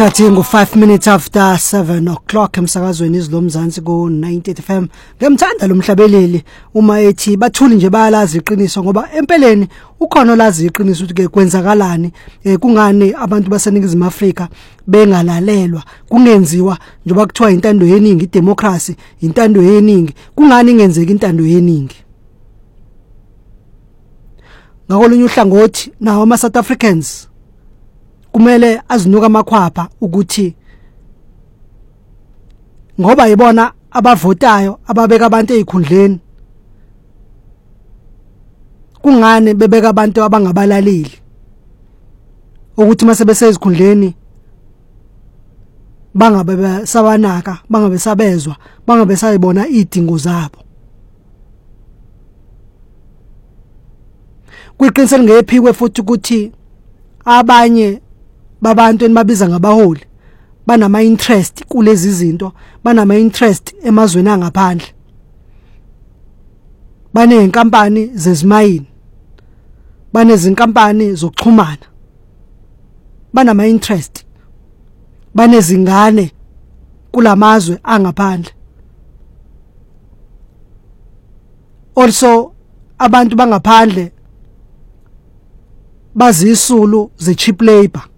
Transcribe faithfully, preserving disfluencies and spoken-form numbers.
Athi ngo five minutes after seven o'clock emsakazweni izilo Mzansi ku ninety F M. Ngemthanda lo mhlabeleli uma ethi bathuli nje bayalazi iqiniso ngoba empeleni ukhona olazi iqiniso ukuthi ke kwenzakalani eh, kungani abantu baseningizimu Afrika bengalalelwa kungenziwa njengoba kuthiwa intando yeningi idemocracy intando yeningi kungani ingenzeki intando yeningi. Ngakolunye uhlangothi nawo ama South Africans kumele azinuka amakhwapha ukuthi ngoba yibona abavotayo ababeka abantu ezikhundleni kungane bebeka abantu abangabalaleli ukuthi mase besezikhundleni bangabe sabanaka bangabe sabezwa bangabe sayibona idingo zabo. Kuyiqinisela ngephikwe futhi ukuthi abanye babantu enibabiza ngabaholi banama interest kulezi zinto banama interest emazweni angaphandle bane inkampani zezimayini bane zinkampani zokuxhumana banama interest bane zingane kulamazwe angaphandle. Also abantu bangaphandle bazisulu ze cheap labor